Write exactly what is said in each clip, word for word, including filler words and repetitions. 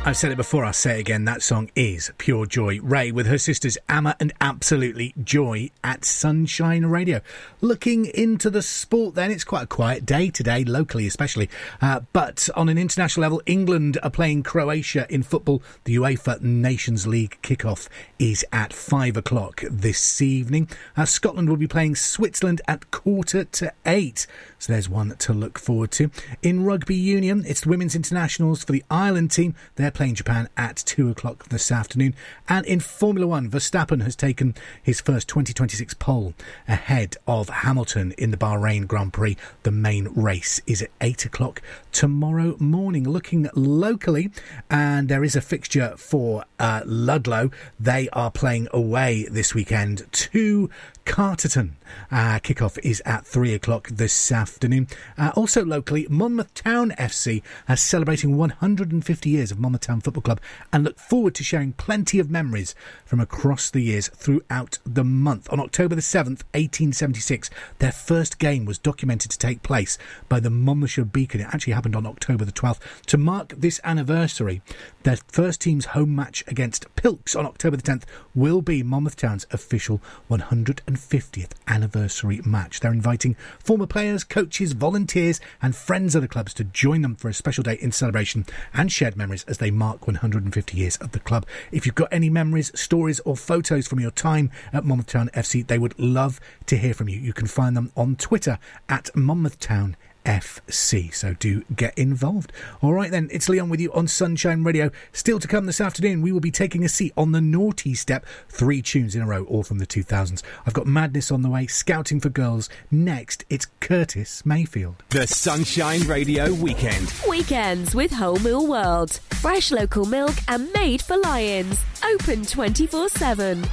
I've said it before, I'll say it again, that song is pure joy. Ray with her sisters Amma and Absolutely Joy at Sunshine Radio. Looking into the sport then, it's quite a quiet day today, locally especially. Uh, but on an international level, England are playing Croatia in football. The UEFA Nations League kickoff is at five o'clock this evening. Uh, Scotland will be playing Switzerland at quarter to eight. So there's one to look forward to. In rugby union, it's the women's internationals for the Ireland team. They're playing Japan at two o'clock this afternoon. And in Formula One, Verstappen has taken his first twenty twenty-six pole ahead of Hamilton in the Bahrain Grand Prix. The main race is at eight o'clock tomorrow morning. Looking locally, and there is a fixture for uh, Ludlow. They are playing away this weekend to Carterton. Uh, kickoff is at three o'clock this afternoon. Uh, also locally, Monmouth Town F C are celebrating one hundred fifty years of Monmouth Town Football Club and look forward to sharing plenty of memories from across the years throughout the month. On October the seventh, eighteen seventy-six, their first game was documented to take place by the Monmouthshire Beacon. It actually happened on October the twelfth. To mark this anniversary, their first team's home match against Pilks on October the tenth will be Monmouth Town's official one hundred fiftieth anniversary match. They're inviting former players, coaches, volunteers and friends of the clubs to join them for a special day in celebration and shared memories as they mark one hundred fifty years of the club. If you've got any memories, stories or photos from your time at Monmouth Town F C, they would love to hear from you. You can find them on Twitter at Monmouth Town F C, so do get involved. All right then, it's Leon with you on Sunshine Radio. Still to come this afternoon, we will be taking a seat on the Naughty Step. Three tunes in a row, all from the two thousands. I've got Madness on the way, Scouting for Girls. Next, it's Curtis Mayfield. The Sunshine Radio Weekend. Weekends with Whole Mill World. Fresh local milk and made for lions. Open twenty-four seven.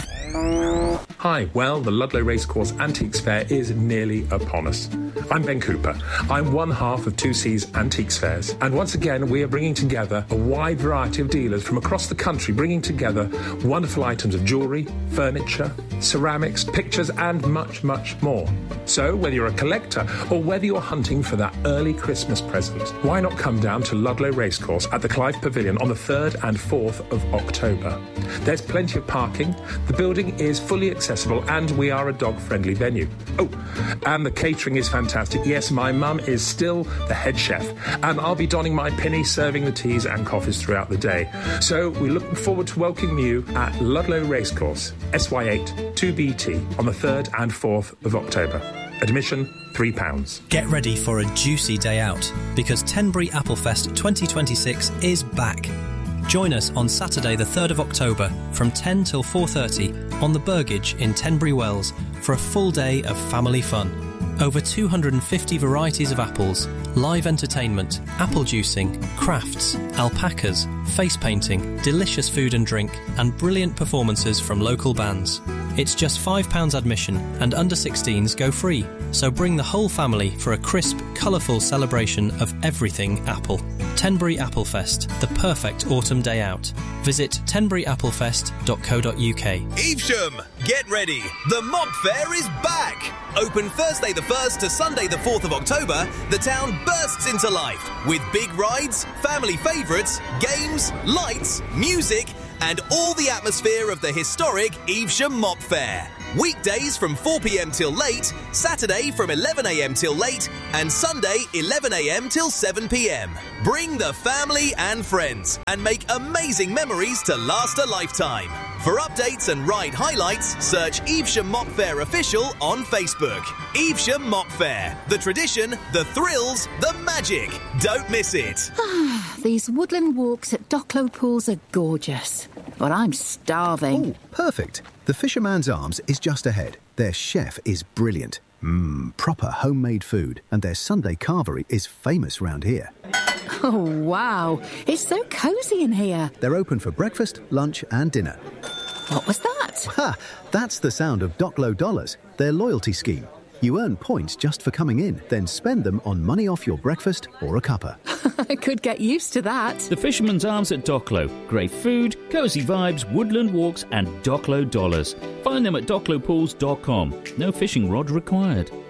Hi, well, the Ludlow Racecourse Antiques Fair is nearly upon us. I'm Ben Cooper. I'm one half of two C's Antiques Fairs, and once again we are bringing together a wide variety of dealers from across the country, bringing together wonderful items of jewellery, furniture, ceramics, pictures and much, much more. So whether you're a collector or whether you're hunting for that early Christmas present, why not come down to Ludlow Racecourse at the Clive Pavilion on the third and fourth of October. There's plenty of parking, the building is fully accessible and we are a dog-friendly venue. Oh, and the catering is fantastic. Yes, my mum is still the head chef and I'll be donning my pinny serving the teas and coffees throughout the day. So we're looking forward to welcoming you at Ludlow Racecourse, S Y eight two B T on the third and fourth of October. Admission three pounds. Get ready for a juicy day out because Tenbury Applefest twenty twenty-six is back. Join us on Saturday the third of October from ten till four thirty on the Burgage in Tenbury Wells for a full day of family fun. Over two hundred fifty varieties of apples, live entertainment, apple juicing, crafts, alpacas, face painting, delicious food and drink, and brilliant performances from local bands. It's just five pounds admission and under sixteens go free, so bring the whole family for a crisp, colourful celebration of everything apple. Tenbury Applefest, the perfect autumn day out. Visit tenbury applefest dot co dot uk. Evesham, get ready! The Mob Fair is back! Open Thursday the first to Sunday the fourth of October, the town bursts into life with big rides, family favourites, games, lights, music, and all the atmosphere of the historic Evesham Mop Fair. Weekdays from four p.m. till late, Saturday from eleven a.m. till late, and Sunday eleven a.m. till seven p.m. Bring the family and friends and make amazing memories to last a lifetime. For updates and ride highlights, search Evesham Mop Fair Official on Facebook. Evesham Mop Fair. The tradition, the thrills, the magic. Don't miss it. These woodland walks at Docklow Pools are gorgeous, but I'm starving. Oh, perfect. The Fisherman's Arms is just ahead. Their chef is brilliant. Mmm, proper homemade food. And their Sunday carvery is famous round here. Oh, wow. It's so cosy in here. They're open for breakfast, lunch and dinner. What was that? Ha! That's the sound of Docklow Dollars, their loyalty scheme. You earn points just for coming in, then spend them on money off your breakfast or a cuppa. I could get used to that. The Fisherman's Arms at Docklow. Great food, cosy vibes, woodland walks and Docklow Dollars. Find them at docklow pools dot com. No fishing rod required.